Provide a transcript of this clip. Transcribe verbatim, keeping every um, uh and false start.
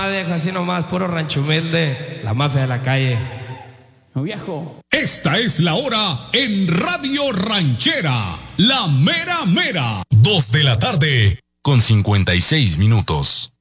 la dejo así nomás, puro rancho humilde, la mafia de la calle. No, viejo. Esta es la hora en Radio Ranchera, la mera mera. Dos de la tarde con cincuenta y seis minutos.